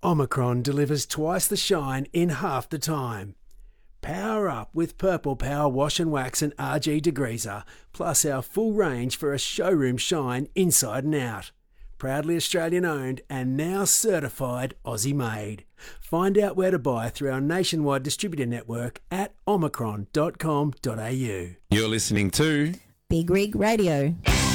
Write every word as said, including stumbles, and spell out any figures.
Omicron delivers twice the shine in half the time. Power up with Purple Power Wash and Wax and R G Degreaser, plus our full range for a showroom shine inside and out. Proudly Australian owned and now certified Aussie made. Find out where to buy through our nationwide distributor network at omicron dot com dot a u. You're listening to Big Rig Radio.